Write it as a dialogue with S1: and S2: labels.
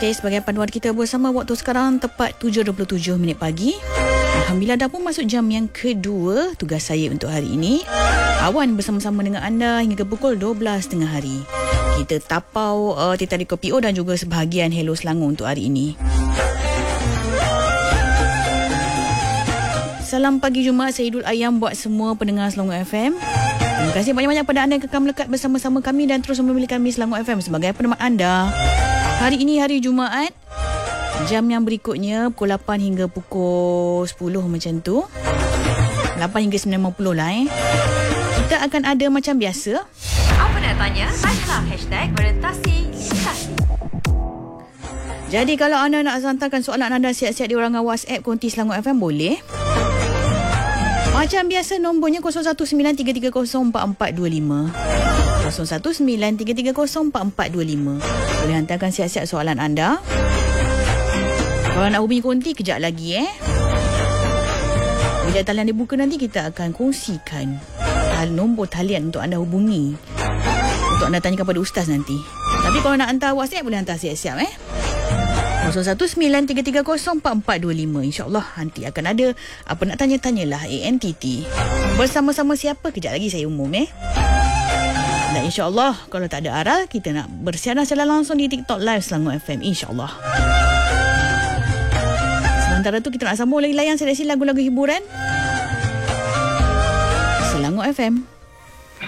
S1: Okey, sebagai panduan kita bersama, waktu sekarang tepat 7.27 minit pagi. Alhamdulillah dah pun masuk jam yang kedua tugas saya untuk hari ini. Awan bersama-sama dengan anda hingga ke pukul 12 tengah hari. Kita tapau Tita Rico PO dan juga sebahagian Hello Selangor untuk hari ini. Salam pagi Jumaat Saidul Ayam buat semua pendengar Selangor FM. Terima kasih banyak-banyak pada anda yang kekal melekat bersama-sama kami dan terus memilih kami Selangor FM sebagai penemat anda. Hari ini hari Jumaat. Jam yang berikutnya pukul 8 hingga pukul 10 macam tu. 8 hingga 9.50 lah Kita akan ada macam biasa.
S2: Apa nak tanya? Tanyalah #orientasi.
S1: Jadi kalau anda nak hantarkan soalan anda siap-siap di orang WhatsApp Konti Selangor FM boleh. Macam biasa nombornya 0193304425. 0193304425. Boleh hantarkan siap-siap soalan anda. Kalau nak hubungi konti, kejap lagi Bila talian dibuka nanti, kita akan kongsikan nombor talian untuk anda hubungi. Untuk anda tanyakan pada ustaz nanti. Tapi kalau nak hantar WhatsApp, boleh hantar siap-siap 0193304425. InsyaAllah nanti akan ada apa nak tanya-tanyalah ANTT. Bersama-sama siapa? Kejap lagi saya umum Dan insyaAllah kalau tak ada aral, kita nak bersiaran secara langsung di TikTok Live Selangor FM. InsyaAllah. Sementara tu kita nak sambung lagi layan seleksi lagu-lagu hiburan Selangor FM.